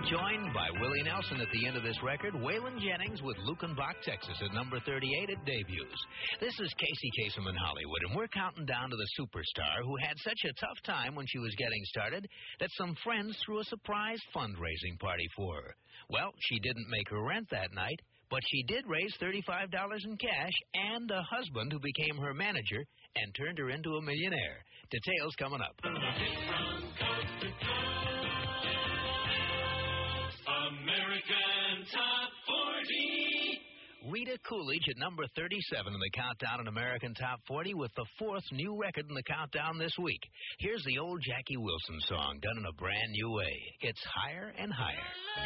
Joined by Willie Nelson at the end of this record, Waylon Jennings with Lukenbach, Texas at number 38 at debuts. This is Casey Kasem in Hollywood, and we're counting down to the superstar who had such a tough time when she was getting started that some friends threw a surprise fundraising party for her. Well, she didn't make her rent that night, but she did raise $35 in cash and a husband who became her manager and turned her into a millionaire. Details coming up. American Top 40. Rita Coolidge at number 37 in the countdown in American Top 40 with the fourth new record in the countdown this week. Here's the old Jackie Wilson song done in a brand new way. It's Higher and Higher.